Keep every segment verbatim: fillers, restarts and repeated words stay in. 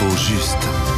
L'info juste.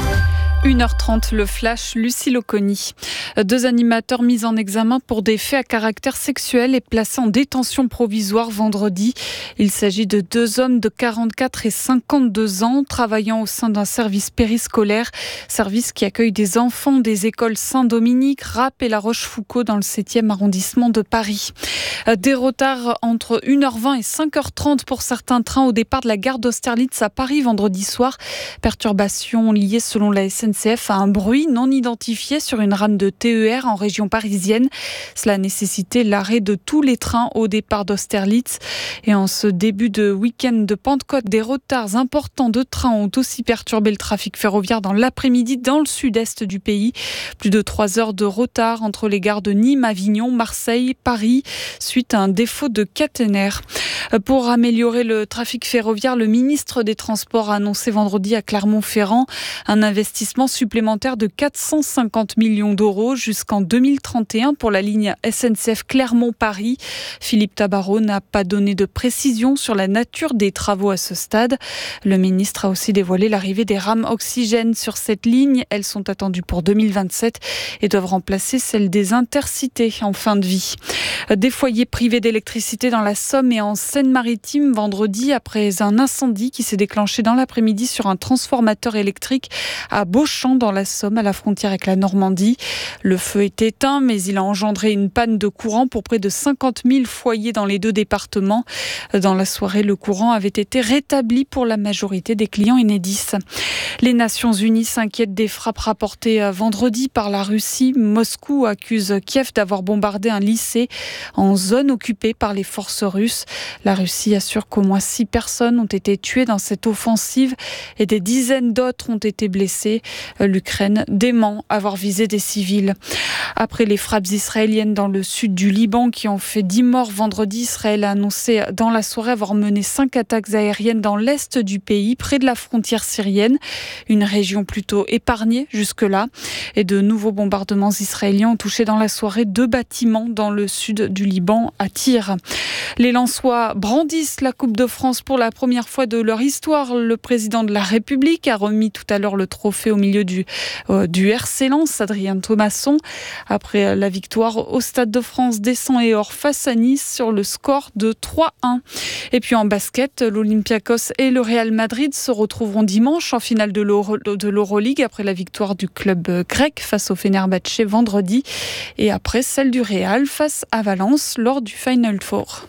une heure trente, le flash, Lucille Oconi. Deux animateurs mis en examen pour des faits à caractère sexuel et placés en détention provisoire vendredi. Il s'agit de deux hommes de quarante-quatre et cinquante-deux ans travaillant au sein d'un service périscolaire, service qui accueille des enfants des écoles Saint-Dominique, Rapp et La Rochefoucauld dans le septième arrondissement de Paris. Des retards entre une heure vingt et cinq heures trente pour certains trains au départ de la gare d'Austerlitz à Paris vendredi soir. Perturbations liées selon la S N C F à un bruit non identifié sur une rame de T E R en région parisienne. Cela a nécessité l'arrêt de tous les trains au départ d'Austerlitz. Et en ce début de week-end de Pentecôte, des retards importants de trains ont aussi perturbé le trafic ferroviaire dans l'après-midi dans le sud-est du pays. Plus de trois heures de retard entre les gares de Nîmes, Avignon, Marseille, Paris, suite à un défaut de caténaire. Pour améliorer le trafic ferroviaire, le ministre des Transports a annoncé vendredi à Clermont-Ferrand un investissement supplémentaire de quatre cent cinquante millions d'euros jusqu'en deux mille trente et un pour la ligne S N C F Clermont-Paris. Philippe Tabarot n'a pas donné de précision sur la nature des travaux à ce stade. Le ministre a aussi dévoilé l'arrivée des rames oxygène sur cette ligne. Elles sont attendues pour deux mille vingt-sept et doivent remplacer celles des intercités en fin de vie. Des foyers privés d'électricité dans la Somme et en Seine-Maritime vendredi après un incendie qui s'est déclenché dans l'après-midi sur un transformateur électrique à Beauchamp dans la Somme, à la frontière avec la Normandie. Le feu est éteint, mais il a engendré une panne de courant pour près de cinquante mille foyers dans les deux départements. Dans la soirée, le courant avait été rétabli pour la majorité des clients Enedis. Les Nations Unies s'inquiètent des frappes rapportées vendredi par la Russie. Moscou accuse Kiev d'avoir bombardé un lycée en zone occupée par les forces russes. La Russie assure qu'au moins six personnes ont été tuées dans cette offensive et des dizaines d'autres ont été blessées. L'Ukraine dément avoir visé des civils. Après les frappes israéliennes dans le sud du Liban qui ont fait dix morts vendredi, Israël a annoncé dans la soirée avoir mené cinq attaques aériennes dans l'est du pays, près de la frontière syrienne, une région plutôt épargnée jusque-là. Et de nouveaux bombardements israéliens ont touché dans la soirée deux bâtiments dans le sud du Liban, à Tyr. Les Lensois brandissent la Coupe de France pour la première fois de leur histoire. Le président de la République a remis tout à l'heure le trophée au milieu du, euh, du R C Lens, Adrien Thomasson. Après la victoire au Stade de France, descend et or face à Nice sur le score de trois un. Et puis en basket, l'Olympiakos et le Real Madrid se retrouveront dimanche en finale de, l'Euro, de l'Euroleague après la victoire du club grec face au Fenerbahçe vendredi et après celle du Real face à Valence lors du Final Four.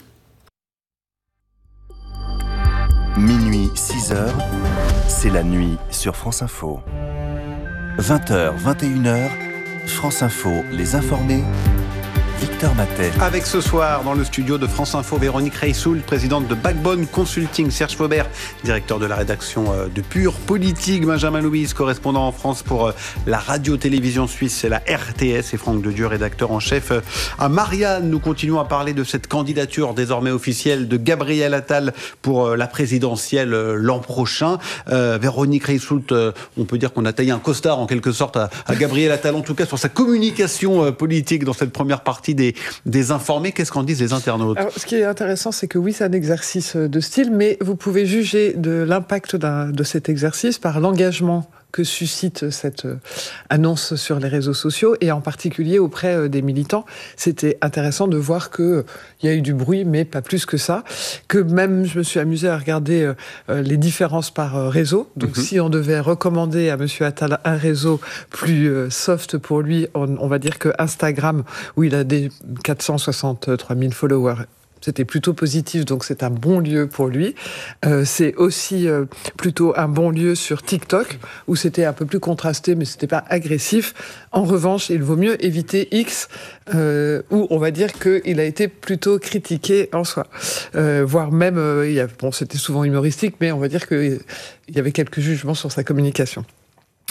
Minuit, six heures, c'est la nuit sur France Info. vingt heures, vingt et une heures, France Info, les informés, Victor Matet. Avec ce soir, dans le studio de France Info, Véronique Reissoul, présidente de Backbone Consulting, Serge Faubert, directeur de la rédaction de Pure Politique, Benjamin Louise, correspondant en France pour la radio-télévision suisse, c'est la R T S, et Franck Dedieu, rédacteur en chef à Marianne. Nous continuons à parler de cette candidature désormais officielle de Gabriel Attal pour la présidentielle l'an prochain. Euh, Véronique Reissoul, on peut dire qu'on a taillé un costard en quelque sorte à, à Gabriel Attal, en tout cas sur sa communication politique dans cette première partie Des, des informés. Qu'est-ce qu'en disent les internautes? Alors, ce qui est intéressant, c'est que oui, c'est un exercice de style, mais vous pouvez juger de l'impact d'un, de cet exercice par l'engagement que suscite cette annonce sur les réseaux sociaux et en particulier auprès des militants. C'était intéressant de voir qu'il y a eu du bruit, mais pas plus que ça. Que même, je me suis amusée à regarder les différences par réseau. Donc, mmh. si on devait recommander à M. Attal un réseau plus soft pour lui, on, on va dire que Instagram, où il a des quatre cent soixante-trois mille followers, c'était plutôt positif, donc c'est un bon lieu pour lui. Euh, c'est aussi euh, plutôt un bon lieu sur TikTok, où c'était un peu plus contrasté, mais c'était pas agressif. En revanche, il vaut mieux éviter X, euh, où on va dire qu'il a été plutôt critiqué en soi. Euh, voire même, euh, il y a, bon, c'était souvent humoristique, mais on va dire qu'il y avait quelques jugements sur sa communication.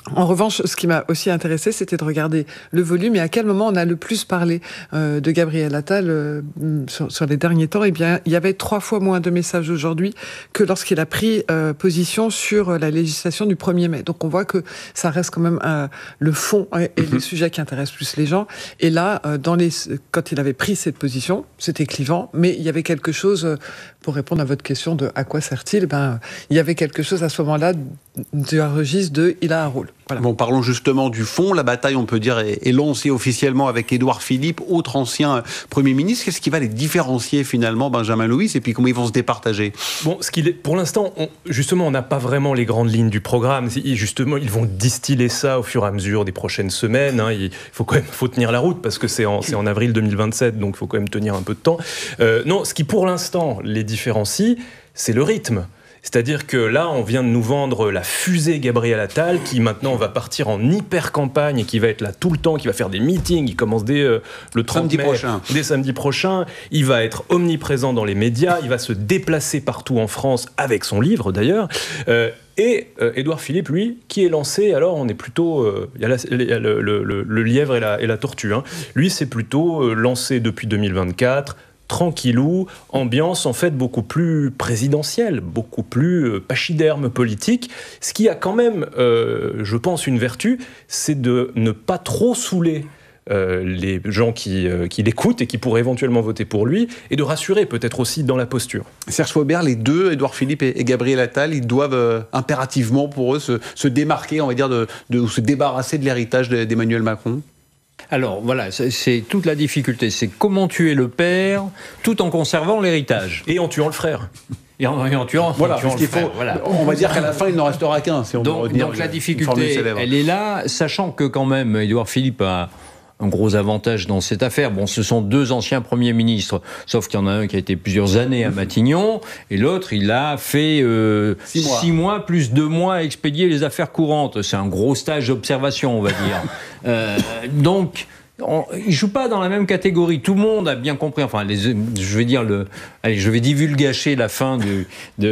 En revanche, ce qui m'a aussi intéressé, c'était de regarder le volume et à quel moment on a le plus parlé euh, de Gabriel Attal euh, sur, sur les derniers temps. Eh bien, il y avait trois fois moins de messages aujourd'hui que lorsqu'il a pris euh, position sur la législation du premier mai. Donc on voit que ça reste quand même euh, le fond et, et les sujets qui intéressent plus les gens. Et là, euh, dans les, quand il avait pris cette position, c'était clivant, mais il y avait quelque chose, euh, pour répondre à votre question de à quoi sert-il, ben, il y avait quelque chose à ce moment-là du registre de il a un rôle. Voilà. Bon, parlons justement du fond. La bataille, on peut dire, est, est lancée officiellement avec Édouard Philippe, autre ancien Premier ministre. Qu'est-ce qui va les différencier finalement, Benjamin Louis, et puis comment ils vont se départager? Bon, ce qu'il est, pour l'instant, on, justement, on n'a pas vraiment les grandes lignes du programme. Justement, ils vont distiller ça au fur et à mesure des prochaines semaines. Hein. Il faut quand même faut tenir la route parce que c'est en, c'est en avril deux mille vingt-sept, donc il faut quand même tenir un peu de temps. Euh, non, ce qui pour l'instant les différencie, c'est le rythme. C'est-à-dire que là, on vient de nous vendre la fusée Gabriel Attal, qui maintenant va partir en hyper-campagne et qui va être là tout le temps, qui va faire des meetings. Il commence dès euh, le trente samedi mai, prochain. dès samedi prochain. Il va être omniprésent dans les médias. Il va se déplacer partout en France, avec son livre d'ailleurs. Euh, Et euh, Édouard Philippe, lui, qui est lancé, alors on est plutôt... Euh, il y a, la, il y a le, le, le, le lièvre et la, et la tortue. Hein. Lui, c'est plutôt euh, lancé depuis deux mille vingt-quatre... tranquillou, ambiance en fait beaucoup plus présidentielle, beaucoup plus euh, pachyderme politique, ce qui a quand même, euh, je pense, une vertu, c'est de ne pas trop saouler euh, les gens qui, euh, qui l'écoutent et qui pourraient éventuellement voter pour lui, et de rassurer peut-être aussi dans la posture. Serge Faubert, les deux, Édouard Philippe et, et Gabriel Attal, ils doivent euh, impérativement pour eux se, se démarquer, on va dire, de, de, ou se débarrasser de l'héritage d'Emmanuel Macron. Alors voilà, c'est, c'est toute la difficulté, c'est comment tuer le père tout en conservant l'héritage. Et en tuant le frère. Et en, et en tuant, voilà, en tuant parce le qu'il faut, frère, voilà. On va dire qu'à la fin, il n'en restera qu'un. Si on donc veut donc la difficulté, elle est là, sachant que quand même, Édouard Philippe a un gros avantage dans cette affaire. Bon, ce sont deux anciens premiers ministres, sauf qu'il y en a un qui a été plusieurs années à Matignon, et l'autre, il a fait euh, six, mois. six mois plus deux mois à expédier les affaires courantes. C'est un gros stage d'observation, on va dire. euh, donc... On, ils ne jouent pas dans la même catégorie. Tout le monde a bien compris. Enfin, les, je vais dire le. Allez, je vais divulgacher la fin du,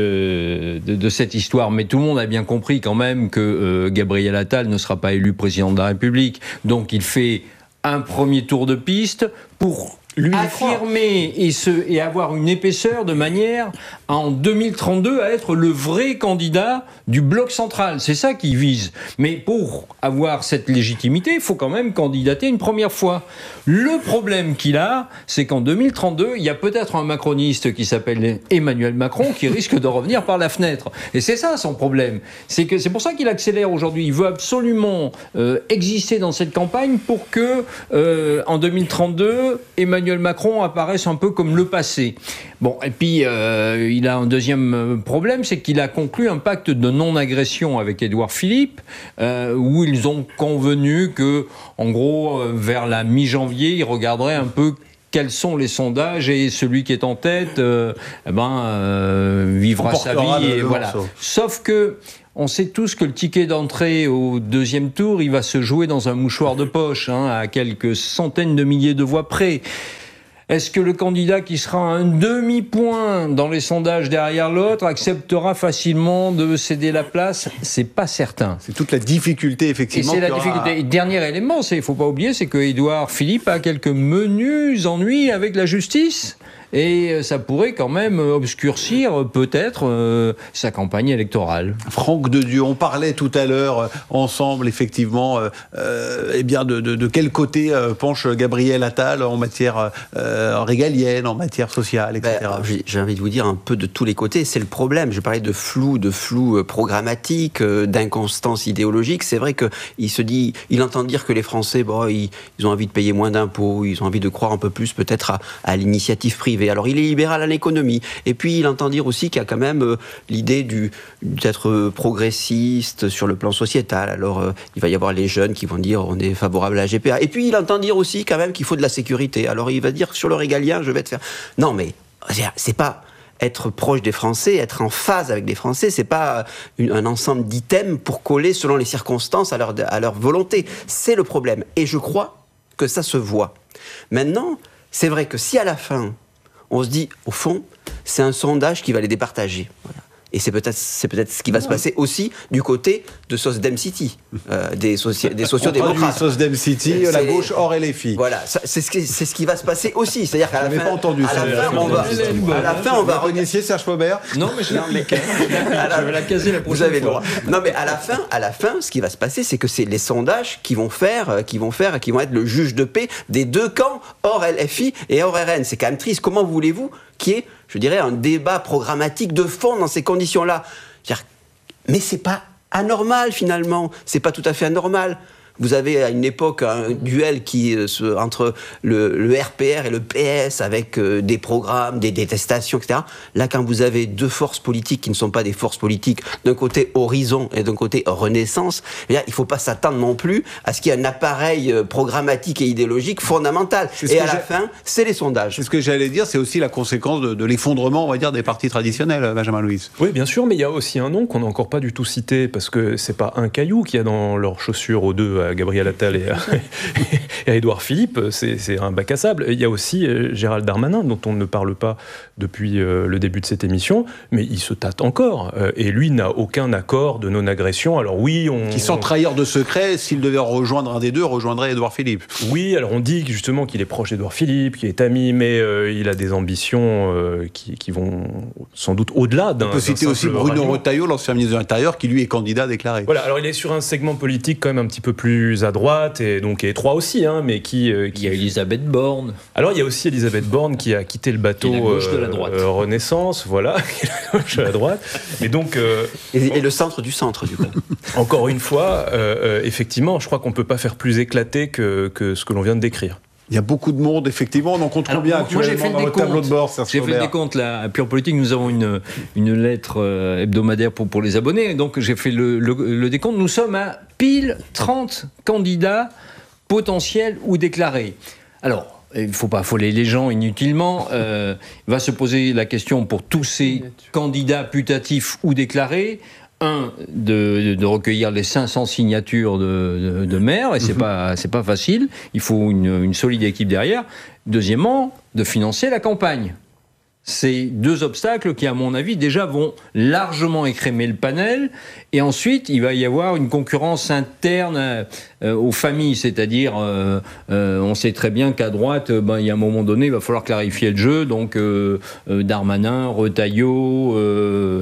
de, de, de cette histoire, mais tout le monde a bien compris quand même que euh, Gabriel Attal ne sera pas élu président de la République. Donc, il fait un premier tour de piste pour lui affirmer et, se, et avoir une épaisseur de manière à, en deux mille trente-deux à être le vrai candidat du bloc central. C'est ça qu'il vise. Mais pour avoir cette légitimité, il faut quand même candidater une première fois. Le problème qu'il a, c'est qu'en deux mille trente-deux, il y a peut-être un macroniste qui s'appelle Emmanuel Macron qui risque de revenir par la fenêtre. Et c'est ça son problème. C'est, que, c'est pour ça qu'il accélère aujourd'hui. Il veut absolument euh, exister dans cette campagne pour que, euh, en deux mille trente-deux, Emmanuel Emmanuel Macron apparaisse un peu comme le passé. Bon, et puis euh, il a un deuxième problème, c'est qu'il a conclu un pacte de non-agression avec Édouard Philippe, euh, où ils ont convenu que, en gros, euh, vers la mi-janvier, ils regarderaient un peu quels sont les sondages et celui qui est en tête, euh, eh ben, euh, vivra sa vie. Et voilà. Sauf que on sait tous que le ticket d'entrée au deuxième tour, il va se jouer dans un mouchoir de poche, hein, à quelques centaines de milliers de voix près. Est-ce que le candidat qui sera à un demi-point dans les sondages derrière l'autre acceptera facilement de céder la place ? C'est pas certain. C'est toute la difficulté, effectivement. Et c'est la difficulté. À... Et dernier élément, il ne faut pas oublier, c'est que Édouard Philippe a quelques menus ennuis avec la justice. Et ça pourrait quand même obscurcir peut-être euh, sa campagne électorale. Franck Dedieu, on parlait tout à l'heure euh, ensemble effectivement euh, eh bien de, de, de quel côté euh, penche Gabriel Attal en matière euh, régalienne, en matière sociale, et cetera. Ben, j'ai, j'ai envie de vous dire un peu de tous les côtés. C'est le problème. Je parlais de flou, de flou programmatique, euh, d'inconstance idéologique. C'est vrai qu'il se dit, il entend dire que les Français, bon, ils, ils ont envie de payer moins d'impôts, ils ont envie de croire un peu plus peut-être à, à l'initiative privée. Alors il est libéral à l'économie. Et puis il entend dire aussi qu'il y a quand même euh, l'idée du, d'être progressiste sur le plan sociétal. Alors euh, il va y avoir les jeunes qui vont dire on est favorable à la G P A. Et puis il entend dire aussi quand même qu'il faut de la sécurité. Alors il va dire sur le régalien je vais te faire... Non mais c'est pas... Être proche des Français, être en phase avec les Français, c'est pas une, un ensemble d'items pour coller selon les circonstances à leur, à leur volonté. C'est le problème. Et je crois que ça se voit. Maintenant, c'est vrai que si à la fin on se dit, au fond, c'est un sondage qui va les départager. Voilà. Et c'est peut-être, c'est peut-être ce qui va se passer aussi du côté de Sosdem City, euh, des, soci- des sociodémocrates. Sosdem City, la gauche hors L F I. Voilà, ça, c'est, ce qui, c'est ce qui va se passer aussi. C'est-à-dire qu'à la fin, pas entendu, à ça, la fin, on va, à la fin, on va initier Serge Faubert. Non, mais je l'applique. Je vais la caser la prochaine Vous avez le fois. droit. Non, mais à la fin, à la fin, ce qui va se passer, c'est que c'est les sondages qui vont faire, qui vont faire, qui vont être le juge de paix des deux camps, hors L F I et hors R N. C'est quand même triste. Comment voulez-vous qu'il y ait, je dirais, un débat programmatique de fond dans ces conditions-là? C'est-à-dire, mais c'est pas anormal finalement. C'est pas tout à fait anormal. Vous avez à une époque un duel qui, euh, se, entre le, le R P R et le P S avec euh, des programmes, des détestations, et cetera. Là, quand vous avez deux forces politiques qui ne sont pas des forces politiques, d'un côté Horizon et d'un côté Renaissance, eh bien, il ne faut pas s'attendre non plus à ce qu'il y ait un appareil euh, programmatique et idéologique fondamental. Et à la fin, c'est les sondages. C'est ce que j'allais dire, c'est aussi la conséquence de, de l'effondrement, on va dire, des partis traditionnels, Benjamin Louis. Oui, bien sûr, mais il y a aussi un nom qu'on n'a encore pas du tout cité, parce que c'est pas un caillou qu'il y a dans leurs chaussures aux deux, à Gabriel Attal et à, et à Édouard Philippe, c'est, c'est un bac à sable. Il y a aussi euh, Gérald Darmanin, dont on ne parle pas depuis euh, le début de cette émission, mais il se tâte encore. Euh, et lui n'a aucun accord de non-agression. Alors oui, on... Qui, sans trahir de secret, s'il devait rejoindre un des deux, rejoindrait Édouard Philippe. Oui, alors on dit justement qu'il est proche d'Édouard Philippe, qu'il est ami, mais euh, il a des ambitions euh, qui, qui vont sans doute au-delà d'un... On peut citer aussi Bruno Retailleau, l'ancien ministre de l'Intérieur, qui lui est candidat déclaré. Voilà, alors il est sur un segment politique quand même un petit peu plus à droite, et donc étroit aussi, hein, mais qui, euh, qui... Il y a Elisabeth Borne. Alors il y a aussi Elisabeth Borne qui a quitté le bateau la gauche de la droite. Euh, Renaissance, voilà, la gauche de la droite. Et donc... Euh, et, et le centre du centre, du coup. Encore une fois, euh, euh, effectivement, je crois qu'on ne peut pas faire plus éclaté que, que ce que l'on vient de décrire. Il y a beaucoup de monde, effectivement, on en compte combien actuellement dans votre tableau de bord, Serge J'ai fait des comptes, là, à Pure Politique, nous avons une, une lettre euh, hebdomadaire pour, pour les abonnés, donc j'ai fait le, le, le décompte, nous sommes à pile trente candidats potentiels ou déclarés. Alors, il ne faut pas affoler les gens inutilement, euh, il va se poser la question pour tous ces candidats putatifs ou déclarés, un, de, de recueillir les cinq cents signatures de, de, de maires, et c'est pas, c'est pas facile, il faut une, une solide équipe derrière. Deuxièmement, de financer la campagne. C'est deux obstacles qui, à mon avis, déjà vont largement écrémer le panel. Et ensuite, il va y avoir une concurrence interne euh, aux familles. C'est-à-dire, euh, euh, on sait très bien qu'à droite, euh, ben, il y a un moment donné, il va falloir clarifier le jeu. Donc, euh, euh, Darmanin, Retailleau, euh,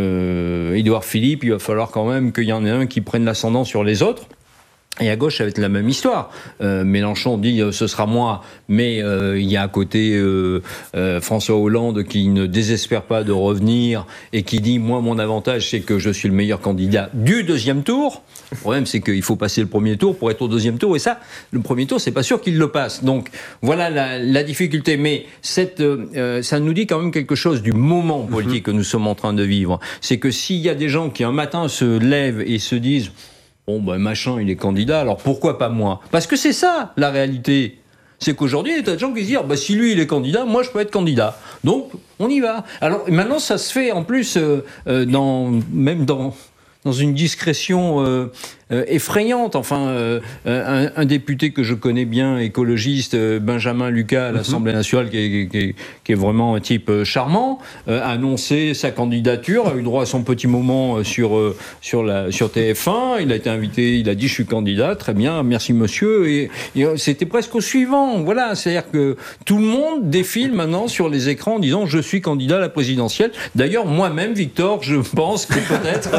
euh, Édouard Philippe, il va falloir quand même qu'il y en ait un qui prenne l'ascendant sur les autres. Et à gauche, ça va être la même histoire. Euh, Mélenchon dit euh, ce sera moi, mais euh, il y a à côté euh, euh, François Hollande qui ne désespère pas de revenir et qui dit moi mon avantage c'est que je suis le meilleur candidat du deuxième tour. Le problème c'est qu'il faut passer le premier tour pour être au deuxième tour, et ça, le premier tour c'est pas sûr qu'il le passe. Donc voilà la, la difficulté. Mais cette, euh, ça nous dit quand même quelque chose du moment politique que nous sommes en train de vivre. C'est que s'il y a des gens qui un matin se lèvent et se disent bon, ben machin, il est candidat, alors pourquoi pas moi? Parce que c'est ça, la réalité. C'est qu'aujourd'hui, il y a des tas de gens qui se disent bah, si lui, il est candidat, moi, je peux être candidat. Donc, on y va. Alors, maintenant, ça se fait, en plus, euh, euh, dans, même dans, dans une discrétion euh, euh, effrayante. Enfin, euh, un, un député que je connais bien, écologiste, euh, Benjamin Lucas, à l'Assemblée nationale, qui est, qui, est, qui est vraiment un type euh, charmant, euh, a annoncé sa candidature, a eu droit à son petit moment euh, sur, euh, sur, la, sur T F un. Il a été invité, il a dit « je suis candidat », très bien, merci monsieur. Et, et euh, c'était presque au suivant. Voilà, c'est-à-dire que tout le monde défile maintenant sur les écrans en disant « je suis candidat à la présidentielle ». D'ailleurs, moi-même, Victor, je pense que peut-être...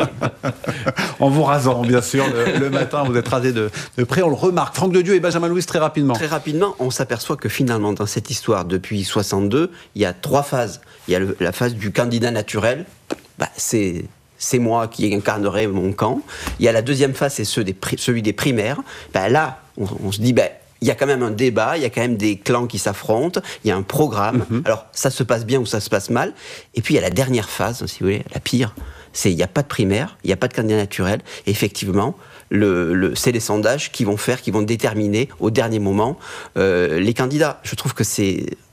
En vous rasant, bien sûr, le, le matin, vous êtes rasé de, de près, on le remarque. Franck Dedieu et Benjamin Louis, très rapidement. Très rapidement, on s'aperçoit que finalement, dans cette histoire, depuis soixante-deux, il y a trois phases. Il y a le, la phase du candidat naturel, bah, c'est... c'est moi qui incarnerai mon camp. Il y a la deuxième phase, c'est ceux des, celui des primaires. Ben là, on, on se dit, ben, il y a quand même un débat, il y a quand même des clans qui s'affrontent, il y a un programme. Mm-hmm. Alors, ça se passe bien ou ça se passe mal. Et puis, il y a la dernière phase, si vous voulez, la pire, c'est il n'y a pas de primaire, il n'y a pas de candidat naturel. Et effectivement, le, le, c'est les sondages qui vont faire, qui vont déterminer au dernier moment euh, les candidats. Je trouve que c'est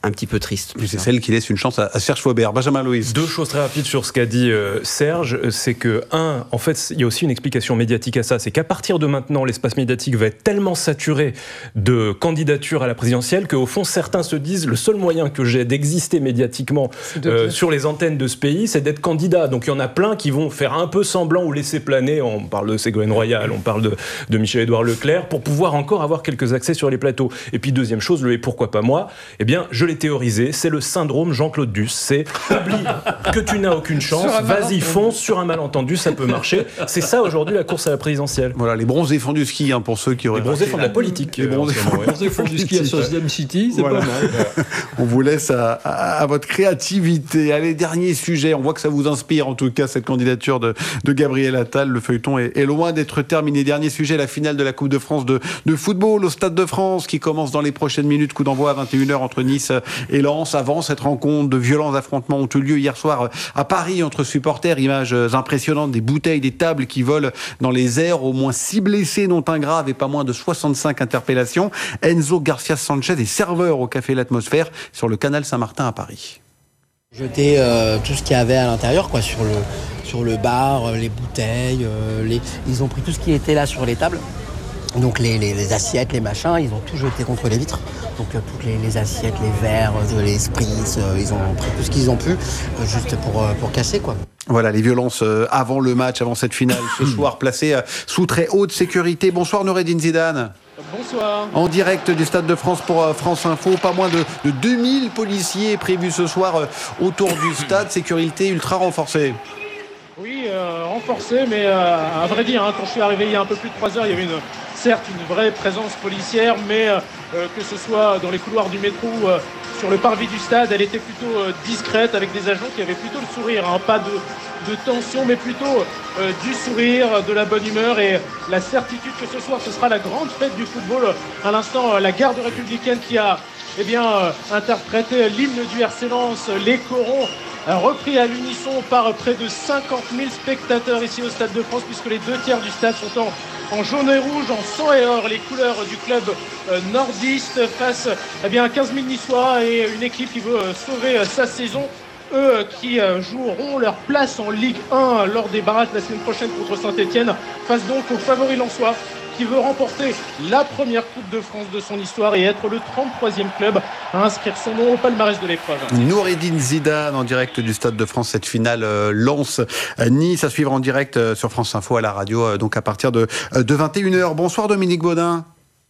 un petit peu triste. Mais c'est celle qui laisse une chance à, à Serge Faubert. Benjamin Loïs. Deux choses très rapides sur ce qu'a dit euh, Serge. C'est que, un, en fait, il y a aussi une explication médiatique à ça. C'est qu'à partir de maintenant, l'espace médiatique va être tellement saturé de candidatures à la présidentielle qu'au fond, certains se disent le seul moyen que j'ai d'exister médiatiquement euh, sur les antennes de ce pays, c'est d'être candidat. Donc il y en a plein qui vont faire un peu semblant ou laisser planer. On parle de Ségolène Royal, on parle de, de Michel-Édouard Leclerc, pour pouvoir encore avoir quelques accès sur les plateaux. Et puis deuxième chose, le et pourquoi pas moi, eh bien je l'ai théorisé, c'est le syndrome Jean-Claude Duss. C'est oublie que tu n'as aucune chance, vas-y fonce sur un malentendu, ça peut marcher. C'est ça aujourd'hui la course à la présidentielle. Voilà, les bronzés fonds du ski, hein, pour ceux qui auraient... Les bronzés fonds de la politique. Les bronzés euh, fonds du ski à Sosdem City, c'est voilà. Pas mal. On vous laisse à, à, à votre créativité. Allez, dernier sujet, on voit que ça vous inspire en tout cas cette candidature de, de Gabriel Attal. Le feuilleton est, est loin d'être terminé. Dernier sujet, la finale de la Coupe de France de, de football au Stade de France qui commence dans les prochaines minutes. Coup d'envoi à vingt et une heures entre Nice et Lens. Avant cette rencontre, de violents affrontements ont eu lieu hier soir à Paris entre supporters. Images impressionnantes, des bouteilles, des tables qui volent dans les airs. Au moins six blessés, dont un grave et pas moins de soixante-cinq interpellations. Enzo Garcia Sanchez est serveur au Café L'Atmosphère sur le canal Saint-Martin à Paris. Jeter euh, tout ce qu'il y avait à l'intérieur, quoi, sur le, sur le bar, les bouteilles, euh, les... ils ont pris tout ce qui était là sur les tables. Donc les, les, les assiettes, les machins, ils ont tout jeté contre les vitres. Donc euh, toutes les, les assiettes, les verres, euh, les spritz, euh, ils ont pris tout ce qu'ils ont pu, euh, juste pour, euh, pour casser, quoi. Voilà, les violences euh, avant le match, avant cette finale, ce soir placées euh, sous très haute sécurité. Bonsoir Noureddine Zidane. Bonsoir. En direct du Stade de France pour euh, France Info, pas moins de, de deux mille policiers prévus ce soir euh, autour du stade, sécurité ultra renforcée. Oui, euh, renforcée, mais euh, à vrai dire, hein, quand je suis arrivé il y a un peu plus de trois heures, il y avait une, certes une vraie présence policière, mais euh, que ce soit dans les couloirs du métro ou euh, sur le parvis du stade, elle était plutôt euh, discrète, avec des agents qui avaient plutôt le sourire, hein, pas de, de tension, mais plutôt euh, du sourire, de la bonne humeur et la certitude que ce soir, ce sera la grande fête du football. À l'instant, euh, la garde républicaine qui a eh bien, euh, interprété l'hymne du R C Lens, les corons, repris à l'unisson par près de cinquante mille spectateurs ici au Stade de France, puisque les deux tiers du stade sont en, en jaune et rouge, en sang et or, les couleurs du club euh, nordiste face eh bien, à quinze mille Niçois et une équipe qui veut euh, sauver euh, sa saison. Eux euh, qui euh, joueront leur place en Ligue un lors des barrages la semaine prochaine contre Saint-Etienne, face donc aux favoris lensois, qui veut remporter la première Coupe de France de son histoire et être le trente-troisième club à inscrire son nom au palmarès de l'épreuve. Noureddine Zidane en direct du Stade de France, cette finale euh, Lens-Nice à suivre en direct euh, sur France Info à la radio, euh, donc à partir de, euh, de vingt et une heures. Bonsoir Dominique Baudin.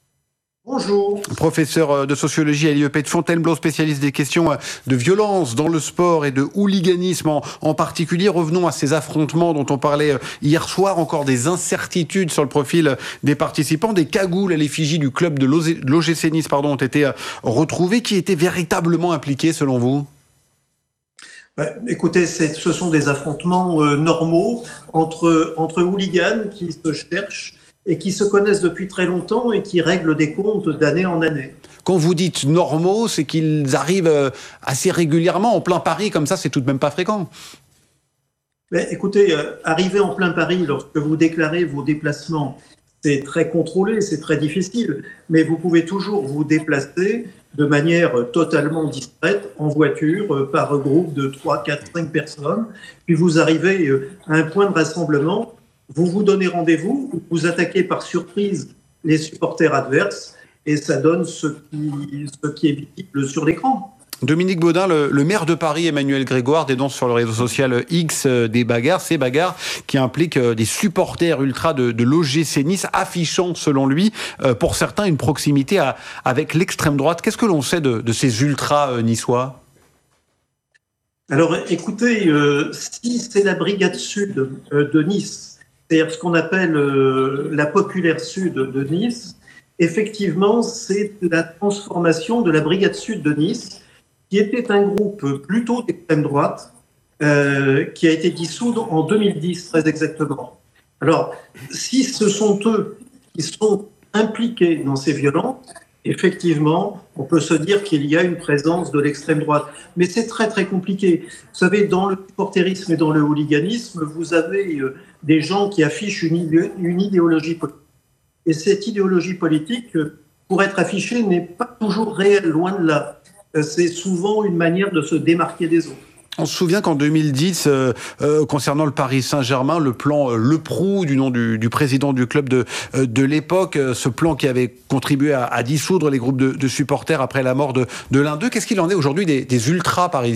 Bonjour. Professeur de sociologie à l'I E P de Fontainebleau, spécialiste des questions de violence dans le sport et de hooliganisme en, en particulier. Revenons à ces affrontements dont on parlait hier soir. Encore des incertitudes sur le profil des participants. Des cagoules à l'effigie du club de l'O G C Nice pardon, ont été retrouvées. Qui étaient véritablement impliqués selon vous ? Bah, écoutez, ce sont des affrontements euh, normaux entre, entre hooligans qui se cherchent et qui se connaissent depuis très longtemps et qui règlent des comptes d'année en année. Quand vous dites normaux, c'est qu'ils arrivent assez régulièrement en plein Paris, comme ça, c'est tout de même pas fréquent. Mais écoutez, euh, arriver en plein Paris lorsque vous déclarez vos déplacements, c'est très contrôlé, c'est très difficile, mais vous pouvez toujours vous déplacer de manière totalement discrète, en voiture, euh, par groupe de trois, quatre, cinq personnes, puis vous arrivez euh, à un point de rassemblement. Vous vous donnez rendez-vous, vous attaquez par surprise les supporters adverses et ça donne ce qui, ce qui est visible sur l'écran. Dominique Baudin, le, le maire de Paris, Emmanuel Grégoire, dénonce sur le réseau social X euh, des bagarres, ces bagarres qui impliquent euh, des supporters ultra de, de l'O G C Nice, affichant selon lui, euh, pour certains, une proximité à, avec l'extrême droite. Qu'est-ce que l'on sait de, de ces ultras euh, niçois ? Alors écoutez, euh, si c'est la brigade sud euh, de Nice, c'est-à-dire ce qu'on appelle euh, la populaire sud de Nice, effectivement, c'est la transformation de la brigade sud de Nice, qui était un groupe plutôt d'extrême droite, euh, qui a été dissous en deux mille dix, très exactement. Alors, si ce sont eux qui sont impliqués dans ces violences, effectivement, on peut se dire qu'il y a une présence de l'extrême droite. Mais c'est très, très compliqué. Vous savez, dans le supporterisme et dans le hooliganisme, vous avez euh, des gens qui affichent une, idé- une idéologie politique. Et cette idéologie politique, pour être affichée, n'est pas toujours réelle, loin de là. c'est souvent une manière de se démarquer des autres. On se souvient qu'en deux mille dix, euh, euh, concernant le Paris Saint-Germain, le plan euh, Le Prou, du nom du, du président du club de, euh, de l'époque, euh, ce plan qui avait contribué à, à dissoudre les groupes de, de supporters après la mort de, de l'un d'eux. Qu'est-ce qu'il en est aujourd'hui des, des ultras parisiens ?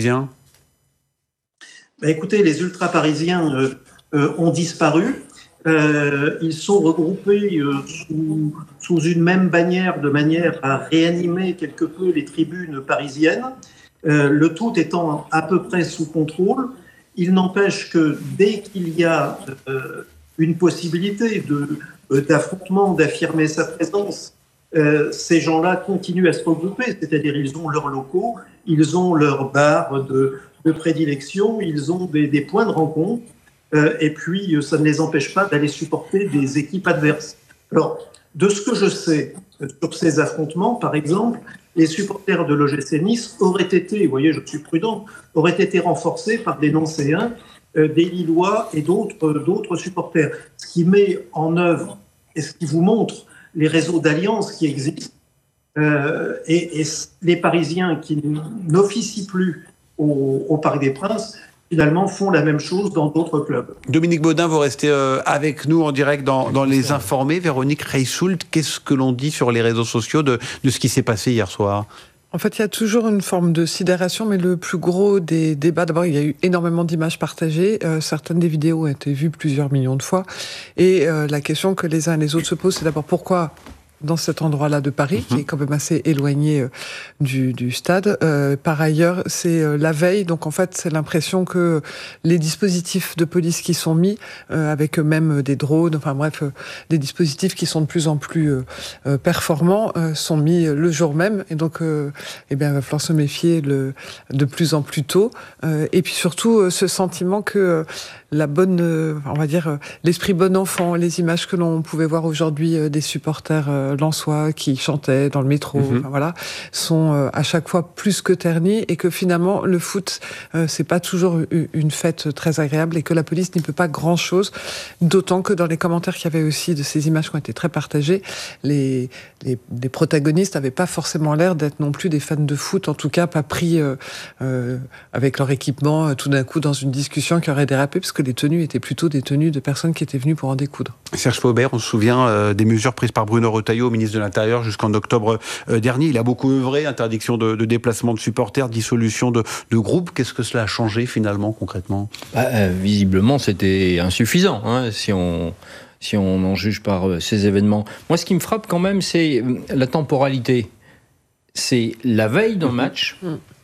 Bah, écoutez, les ultras parisiens euh, euh, ont disparu. Euh, ils sont regroupés euh, sous, sous une même bannière, de manière à réanimer quelque peu les tribunes parisiennes. Euh, le tout étant à peu près sous contrôle. Il n'empêche que dès qu'il y a euh, une possibilité de, euh, d'affrontement, d'affirmer sa présence, euh, ces gens-là continuent à se regrouper, c'est-à-dire ils ont leurs locaux, ils ont leurs bars de, de prédilection, ils ont des, des points de rencontre, euh, et puis ça ne les empêche pas d'aller supporter des équipes adverses. Alors, de ce que je sais sur ces affrontements, par exemple, les supporters de l'O G C Nice auraient été, vous voyez, je suis prudent, auraient été renforcés par des Nancéens, euh, des Lillois et d'autres, d'autres supporters. Ce qui met en œuvre et ce qui vous montre les réseaux d'alliances qui existent. Euh, et, et les Parisiens qui n'officient plus au, au Parc des Princes, finalement, font la même chose dans d'autres clubs. Dominique Baudin, vous restez euh, avec nous en direct dans, dans Les Informés. Véronique Reissoult, qu'est-ce que l'on dit sur les réseaux sociaux de, de ce qui s'est passé hier soir ? En fait, il y a toujours une forme de sidération, mais le plus gros des débats, d'abord, il y a eu énormément d'images partagées. Euh, certaines des vidéos ont été vues plusieurs millions de fois. Et euh, la question que les uns et les autres se posent, c'est d'abord pourquoi dans cet endroit-là de Paris, qui est quand même assez éloigné euh, du, du stade. Euh, par ailleurs, c'est euh, la veille, donc en fait, c'est l'impression que les dispositifs de police qui sont mis, euh, avec même des drones, enfin bref, euh, des dispositifs qui sont de plus en plus euh, euh, performants, euh, sont mis le jour même, et donc, euh, eh bien, il va falloir se méfier le, de plus en plus tôt. Euh, et puis surtout, euh, ce sentiment que euh, la bonne, euh, on va dire, euh, l'esprit bon enfant, les images que l'on pouvait voir aujourd'hui euh, des supporters euh, lensois qui chantaient dans le métro, mm-hmm. enfin, voilà, sont euh, à chaque fois plus que ternis, et que finalement le foot euh, c'est pas toujours une fête très agréable, et que la police n'y peut pas grand chose, d'autant que dans les commentaires qu'il y avait aussi de ces images qui ont été très partagées, les, les, les protagonistes n'avaient pas forcément l'air d'être non plus des fans de foot, en tout cas pas pris euh, euh, avec leur équipement euh, tout d'un coup dans une discussion qui aurait dérapé, parce que les tenues étaient plutôt des tenues de personnes qui étaient venues pour en découdre. Serge Faubert, on se souvient euh, des mesures prises par Bruno Retailleau, ministre de l'Intérieur, jusqu'en octobre euh, dernier. Il a beaucoup œuvré, interdiction de, de déplacement de supporters, dissolution de, de groupes. Qu'est-ce que cela a changé finalement, concrètement ? bah, euh, Visiblement, c'était insuffisant, hein, si on... si on en juge par euh, ces événements. Moi, ce qui me frappe quand même, c'est euh, la temporalité. C'est la veille d'un match,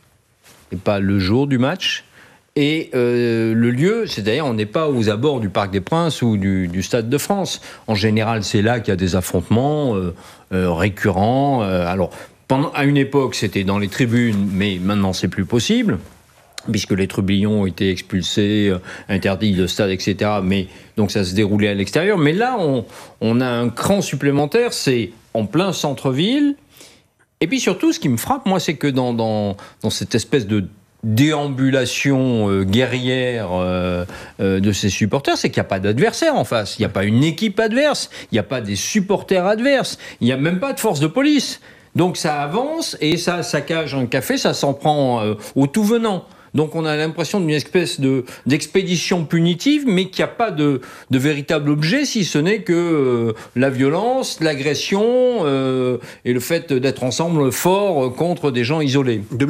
et pas le jour du match. Et euh, le lieu, c'est d'ailleurs, on n'est pas aux abords du Parc des Princes ou du, du Stade de France. En général, c'est là qu'il y a des affrontements euh, euh, récurrents. Euh, alors, pendant, à une époque, c'était dans les tribunes, mais maintenant, c'est plus possible, puisque les trublions ont été expulsés, euh, interdits de stade, et cetera. Mais donc, ça se déroulait à l'extérieur. Mais là, on, on a un cran supplémentaire, c'est en plein centre-ville. Et puis surtout, ce qui me frappe, moi, c'est que dans, dans, dans cette espèce de déambulation euh, guerrière euh, euh, de ces supporters, c'est qu'il n'y a pas d'adversaire en face. Il n'y a pas une équipe adverse, il n'y a pas des supporters adverses, il n'y a même pas de force de police. Donc ça avance et ça saccage un café, ça s'en prend euh, au tout venant. Donc on a l'impression d'une espèce de, d'expédition punitive, mais qu'il n'y a pas de, de véritable objet, si ce n'est que euh, la violence, l'agression euh, et le fait d'être ensemble fort contre des gens isolés.